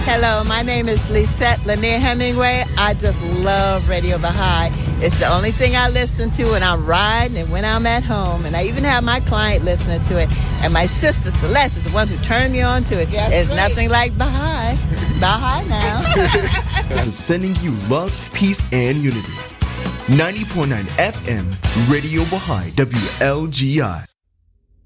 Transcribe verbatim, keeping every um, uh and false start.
Hello, my name is Lisette Lanier Hemingway. I just love Radio Baha'i. It's the only thing I listen to when I'm riding and when I'm at home. And I even have my client listening to it. And my sister Celeste is the one who turned me on to it. That's It's right. nothing like Baha'i. Baha'i now. Sending you love, peace, and unity. ninety point nine F M, Radio Baha'i, W L G I.